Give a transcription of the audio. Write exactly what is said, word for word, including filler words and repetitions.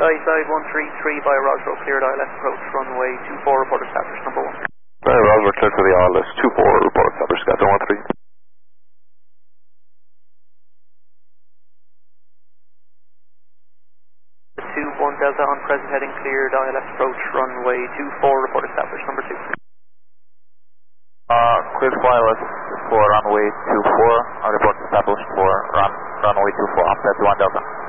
side one three three by Roswell, cleared I L S approach, runway two four, report established, number one. By Roswell, cleared for the I L S, two four, report established, Skytrain one three. two one Delta on present heading, cleared I L S approach, runway two four, report established, number two. Uh, cleared for I L S for runway two four, report established for run, runway two four, offset one Delta.